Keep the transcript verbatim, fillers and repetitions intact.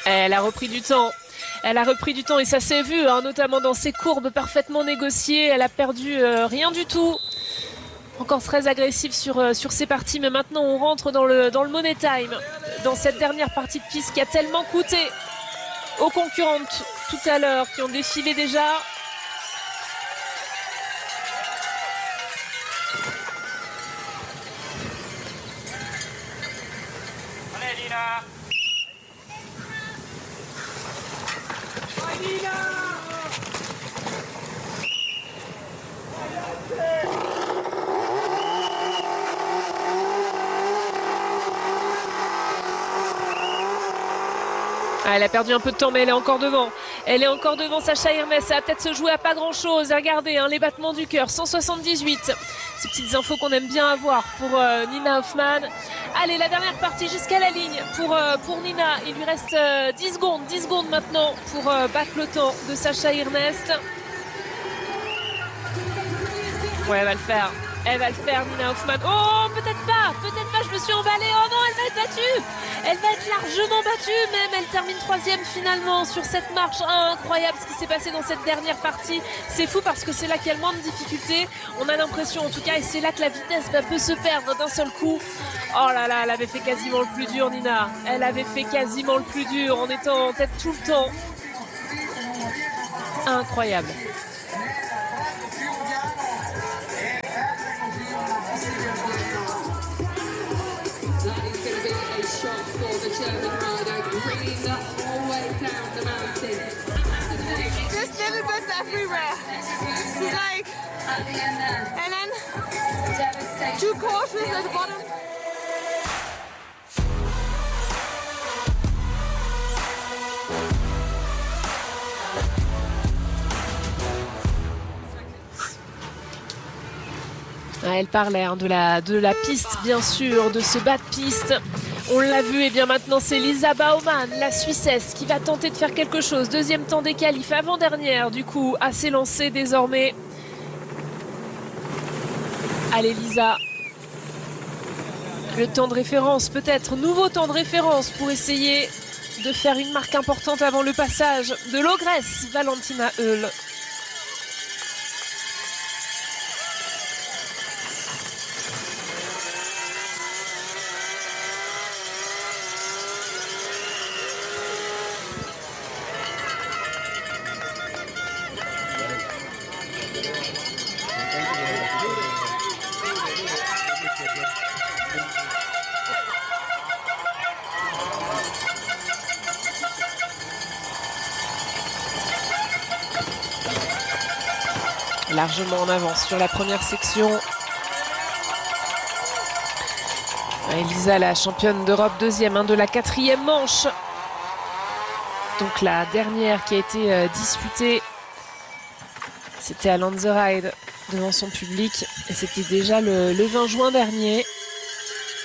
Elle a repris du temps. Elle a repris du temps et ça s'est vu, hein, notamment dans ses courbes parfaitement négociées. Elle a perdu euh, rien du tout. Encore très agressive sur, euh, sur ces parties, mais maintenant on rentre dans le, dans le money time, dans cette dernière partie de piste qui a tellement coûté aux concurrentes tout à l'heure, qui ont défilé déjà. Allez Lina. Allez Lina. Ah, elle a perdu un peu de temps, mais elle est encore devant. Elle est encore devant Sacha Hermès. Ça va peut-être se jouer à pas grand-chose. Regardez, hein, les battements du cœur. cent soixante-dix-huit. Ces petites infos qu'on aime bien avoir pour euh, Nina Hoffmann. Allez, la dernière partie jusqu'à la ligne pour, euh, pour Nina. Il lui reste euh, dix secondes. dix secondes maintenant pour euh, battre le temps de Sacha Hermès. Ouais, elle va le faire. Elle va le faire, Nina Hoffmann. Oh, peut-être pas, peut-être pas, je me suis emballée. Oh non, elle va être battue. Elle va être largement battue, même. Elle termine troisième finalement sur cette marche. Incroyable ce qui s'est passé dans cette dernière partie. C'est fou parce que c'est là qu'il y a le moins de difficultés. On a l'impression en tout cas, et c'est là que la vitesse bah, peut se perdre d'un seul coup. Oh là là, elle avait fait quasiment le plus dur, Nina. Elle avait fait quasiment le plus dur en étant en tête tout le temps. Incroyable. Just little bits everywhere. Like, and then two cautions at the bottom. Ah, elle parlait hein, de, la, de la piste, bien sûr, de ce bas de piste. On l'a vu, et bien maintenant c'est Lisa Baumann, la Suissesse, qui va tenter de faire quelque chose. Deuxième temps des qualifs, avant-dernière, du coup, à s'élancer désormais. Allez Lisa. Le temps de référence, peut-être, nouveau temps de référence pour essayer de faire une marque importante avant le passage de l'ogresse Valentina Höll. Largement en avance sur la première section. Elisa, la championne d'Europe, deuxième hein, de la quatrième manche. Donc la dernière qui a été euh, disputée, c'était à Lanzerheide devant son public. Et c'était déjà le, le vingt juin dernier.